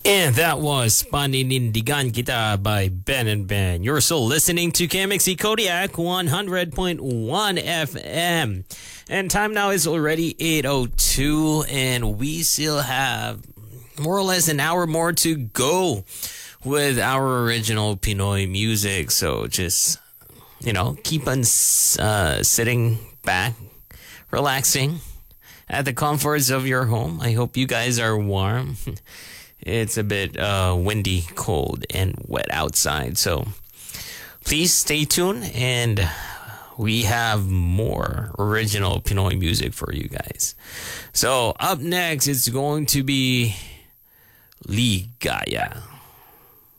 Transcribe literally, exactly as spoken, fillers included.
And that was Paninindigan Kita by Ben and Ben. You're still listening to K M X C Kodiak one hundred point one F M. And time now is already eight oh two, and we still have more or less an hour more to go with our original Pinoy music. So just, you know, keep on uh, sitting back, relaxing at the comforts of your home. I hope you guys are warm. It's a bit uh, windy, cold, and wet outside. So please stay tuned, and we have more original Pinoy music for you guys. So up next, it's going to be Ligaya.